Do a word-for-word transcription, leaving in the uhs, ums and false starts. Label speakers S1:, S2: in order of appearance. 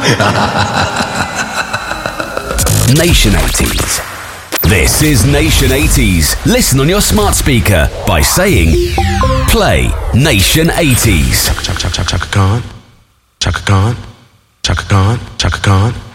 S1: Nation eighties. This is Nation eighties. Listen on your smart speaker by saying, play Nation eighties.
S2: Chaka, chaka, chaka, chaka Khan. Chaka Khan. Chaka Khan. Chaka Khan.